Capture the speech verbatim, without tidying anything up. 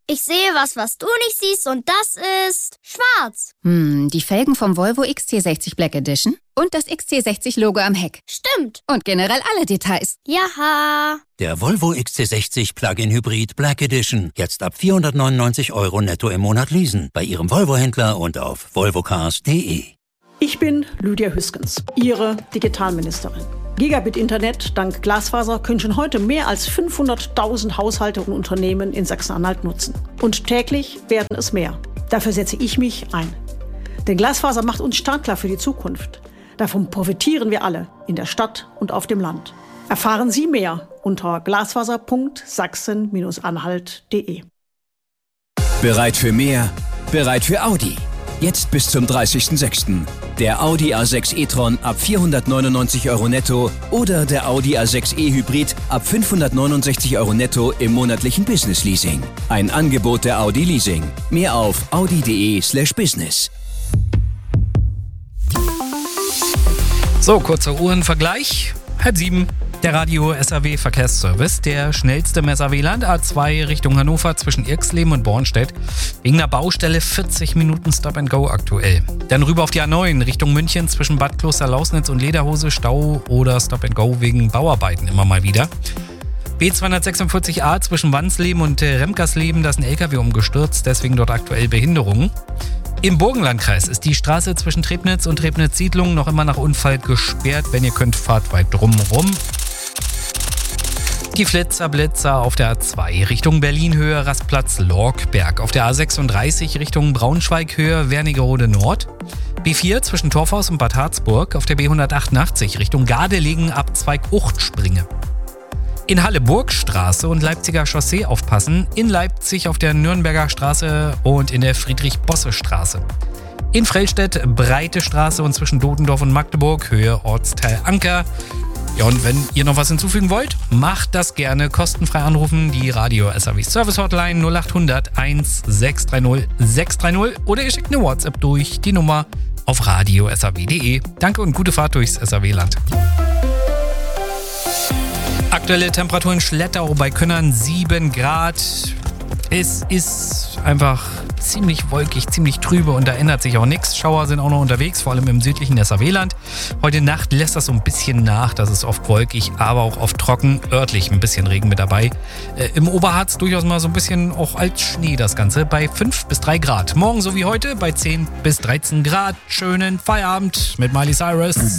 Ich sehe was, was du nicht siehst und das ist schwarz. Hm, die Felgen vom Volvo X C sechzig Black Edition und das X C sechzig Logo am Heck. Stimmt. Und generell alle Details. Jaha. Der Volvo X C sechzig Plug-in Hybrid Black Edition. Jetzt ab vierhundertneunundneunzig Euro netto im Monat leasen. Bei Ihrem Volvo-Händler und auf volvocars punkt de. Ich bin Lydia Hüskens, Ihre Digitalministerin. Gigabit-Internet dank Glasfaser können schon heute mehr als fünfhunderttausend Haushalte und Unternehmen in Sachsen-Anhalt nutzen. Und täglich werden es mehr. Dafür setze ich mich ein. Denn Glasfaser macht uns startklar für die Zukunft. Davon profitieren wir alle, in der Stadt und auf dem Land. Erfahren Sie mehr unter glasfaser punkt sachsen Bindestrich anhalt punkt de. Bereit für mehr? Bereit für Audi? Jetzt bis zum dreißigsten sechsten Der Audi A sechs e-tron ab vierhundertneunundneunzig Euro netto oder der Audi A sechs e Hybrid ab fünfhundertneunundsechzig Euro netto im monatlichen Business Leasing. Ein Angebot der Audi Leasing. Mehr auf audi punkt de slash business. So, kurzer Uhrenvergleich. Halb sieben. Der Radio S A W Verkehrsservice, der schnellste im S A W-Land, A zwei Richtung Hannover zwischen Irxleben und Bornstedt. Wegen einer Baustelle vierzig Minuten Stop and Go aktuell. Dann rüber auf die A neun Richtung München zwischen Bad Kloster-Lausnitz und Lederhose, Stau oder Stop and Go wegen Bauarbeiten immer mal wieder. B zweihundertsechsundvierzig A zwischen Wansleben und Remkersleben, da ist ein L K W umgestürzt, deswegen dort aktuell Behinderungen. Im Burgenlandkreis ist die Straße zwischen Trebnitz und Trebnitz-Siedlung noch immer nach Unfall gesperrt. Wenn ihr könnt, fahrt weit drumherum. Die Flitzer-Blitzer auf der A zwei Richtung Berlin-Höhe Rastplatz-Lorkberg. Auf der A sechsunddreißig Richtung Braunschweig-Höhe Wernigerode Nord. B vier zwischen Torfhaus und Bad Harzburg. Auf der B hundertachtundachtzig Richtung Gardelegen Abzweig Uchtspringe. In Halle Burgstraße und Leipziger Chaussee aufpassen. In Leipzig auf der Nürnberger Straße und in der Friedrich-Bosse-Straße. In Frellstedt Breite Straße und zwischen Dotendorf und Magdeburg Höhe Ortsteil Anker. Ja, und wenn ihr noch was hinzufügen wollt, macht das gerne. Kostenfrei anrufen, die Radio S A W Service Hotline null acht hundert eins sechs drei null sechs drei null oder ihr schickt eine WhatsApp durch die Nummer auf radio punkt s a w punkt de. Danke und gute Fahrt durchs S A W-Land. Aktuelle Temperatur in Schlettau bei Könnern sieben Grad. Es ist einfach ziemlich wolkig, ziemlich trübe und da ändert sich auch nichts. Schauer sind auch noch unterwegs, vor allem im südlichen S A W-Land. Heute Nacht lässt das so ein bisschen nach. Das ist oft wolkig, aber auch oft trocken. Örtlich ein bisschen Regen mit dabei. Äh, Im Oberharz durchaus mal so ein bisschen auch als Schnee das Ganze bei fünf bis drei Grad. Morgen so wie heute bei zehn bis dreizehn Grad. Schönen Feierabend mit Miley Cyrus.